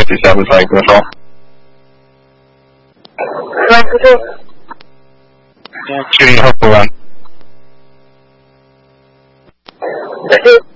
57, flight control. Flight control. Shooting hope to run. Thank you.